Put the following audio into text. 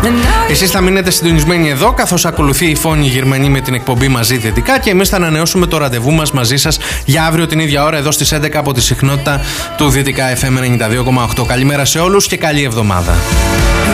Εσείς θα μείνετε συντονισμένοι εδώ, καθώς ακολουθεί η Φόνη Γερμανή με την εκπομπή Μαζί Δυτικά, και εμείς θα ανανεώσουμε το ραντεβού μας μαζί σας για αύριο την ίδια ώρα, εδώ στις 11 από τη συχνότητα του Δυτικά FM 92,8. Καλημέρα σε όλους και καλή εβδομάδα.